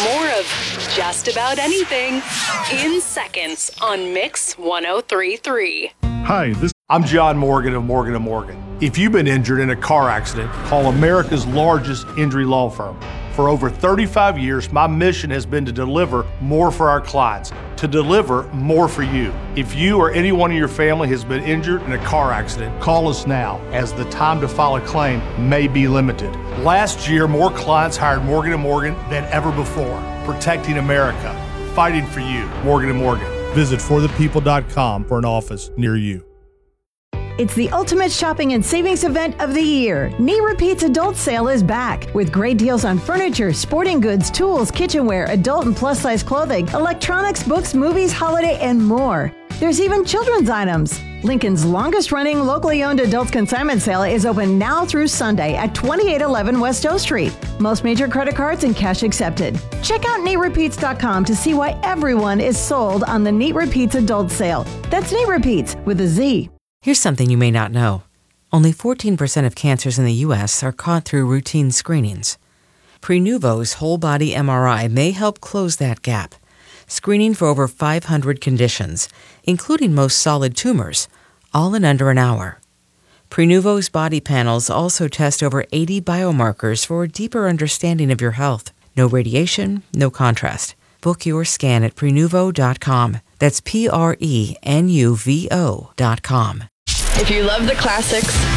More of just about anything in seconds on Mix 103.3. Hi, I'm John Morgan of Morgan & Morgan. If you've been injured in a car accident, call America's largest injury law firm. For over 35 years, my mission has been to deliver more for our clients, to deliver more for you. If you or anyone in your family has been injured in a car accident, call us now, as the time to file a claim may be limited. Last year, more clients hired Morgan & Morgan than ever before, protecting America, fighting for you. Morgan & Morgan. Visit forthepeople.com for an office near you. It's the ultimate shopping and savings event of the year. Knee Repeat's adult sale is back with great deals on furniture, sporting goods, tools, kitchenware, adult and plus size clothing, electronics, books, movies, holiday, and more. There's even children's items. Lincoln's longest running locally owned adult consignment sale is open now through Sunday at 2811 West O Street. Most major credit cards and cash accepted. Check out NeatRepeats.com to see why everyone is sold on the Neat Repeats adult sale. That's Neat Repeats with a Z. Here's something you may not know. Only 14% of cancers in the U.S. are caught through routine screenings. Prenuvo's whole-body MRI may help close that gap, screening for over 500 conditions, including most solid tumors, all in under an hour. Prenuvo's body panels also test over 80 biomarkers for a deeper understanding of your health. No radiation, no contrast. Book your scan at Prenuvo.com. That's Prenuvo.com. If you love the classics,